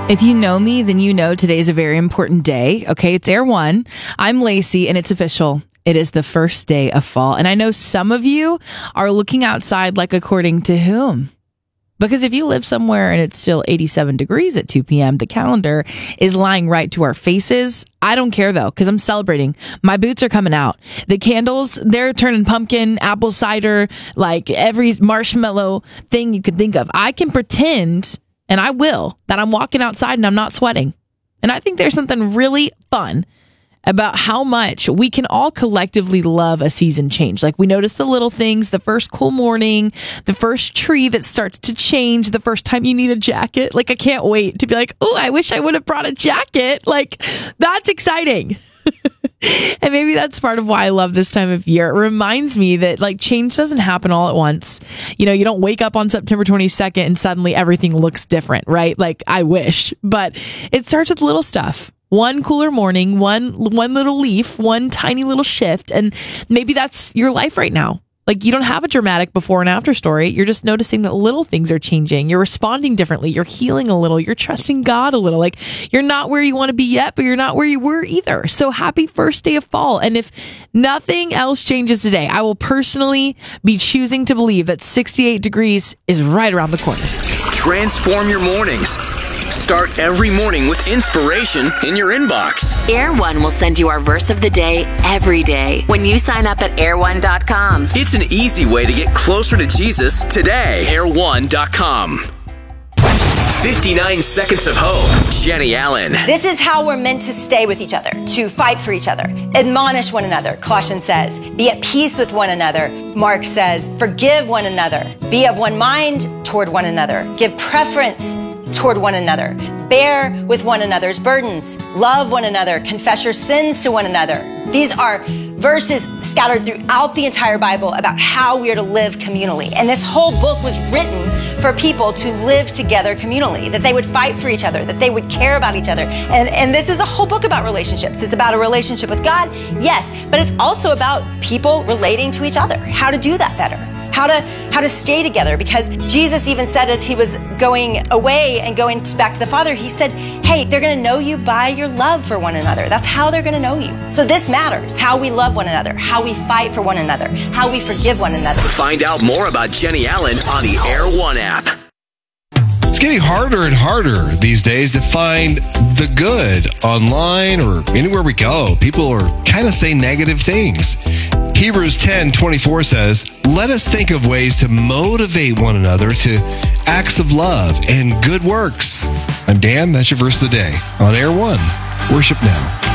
If you know me, then you know today is a very important day. Okay, it's Air One. I'm Lacey, and it's official. It is the first day of fall. And I know some of you are looking outside like according to whom? Because if you live somewhere and it's still 87 degrees at 2 p.m., the calendar is lying right to our faces. I don't care though, because I'm celebrating. My boots are coming out. The candles, they're turning pumpkin, apple cider, like every marshmallow thing you could think of. I can pretend, and I will, that I'm walking outside and I'm not sweating. And I think there's something really fun about how much we can all collectively love a season change. Like we notice the little things, the first cool morning, the first tree that starts to change, the first time you need a jacket. Like I can't wait to be like, oh, I wish I would have brought a jacket. Like that's exciting. And maybe that's part of why I love this time of year. It reminds me that like change doesn't happen all at once. You know, you don't wake up on September 22nd and suddenly everything looks different, right? Like I wish, but it starts with little stuff. One cooler morning, one little leaf, one tiny little shift. And maybe that's your life right now. Like you don't have a dramatic before and after story. You're just noticing that little things are changing. You're responding differently. You're healing a little. You're trusting God a little. Like you're not where you want to be yet, but you're not where you were either. So happy first day of fall. And if nothing else changes today, I will personally be choosing to believe that 68 degrees is right around the corner. Transform your mornings. Start every morning with inspiration in your inbox. Air One will send you our verse of the day every day when you sign up at air1.com. It's an easy way to get closer to Jesus today. Air1.com. 59 Seconds of Hope. Jenny Allen. This is how we're meant to stay with each other, to fight for each other, admonish one another. Colossians says, be at peace with one another. Mark says, forgive one another. Be of one mind toward one another. Give preference toward one another. Bear with one another's burdens. Love one another. Confess your sins to one another. These are verses scattered throughout the entire Bible about how we are to live communally. And this whole book was written for people to live together communally, that they would fight for each other, that they would care about each other. And this is a whole book about relationships. It's about a relationship with God, yes, but it's also about people relating to each other, how to do that better. How to stay together, because Jesus even said as he was going away and going back to the Father, he said, hey, they're going to know you by your love for one another. That's how they're going to know you. So this matters, how we love one another, how we fight for one another, how we forgive one another. Find out more about Jenny Allen on the Air One app. It's getting harder and harder these days to find the good online or anywhere we go. People are kind of saying negative things. Hebrews 10:24 says, let us think of ways to motivate one another to acts of love and good works. I'm Dan. That's your verse of the day on Air One. Worship now.